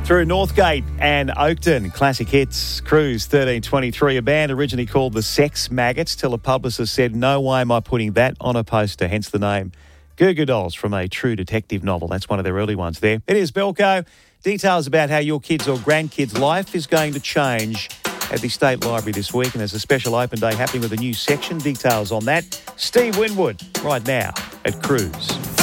Through Northgate and Oakton, classic hits, Cruise 1323, a band originally called the Sex Maggots, till a publicist said, no way am I putting that on a poster, hence the name. Goo Goo Dolls from a True Detective novel. That's one of their early ones there. It is Belco. Details about how your kids' or grandkids' life is going to change at the State Library this week, and there's a special open day happening with a new section. Details on that. Steve Winwood right now at Cruise.